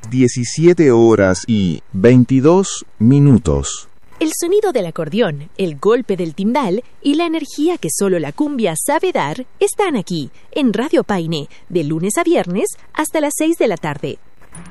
17 horas y 22 minutos. El sonido del acordeón, el golpe del timbal y la energía que solo la cumbia sabe dar están aquí, en Radio Paine, de lunes a viernes hasta las 6 de la tarde.